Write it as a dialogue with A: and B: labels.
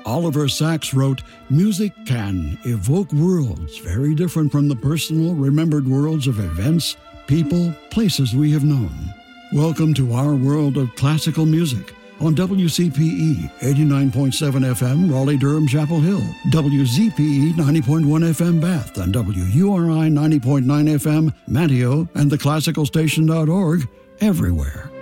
A: Oliver Sacks wrote, "Music can evoke worlds very different from the personal, remembered worlds of events, people, places we have known." Welcome to our world of classical music on WCPE 89.7 FM, Raleigh-Durham, Chapel Hill, WZPE 90.1 FM, Bath, and WURI 90.9 FM, Manteo, and theclassicalstation.org, everywhere.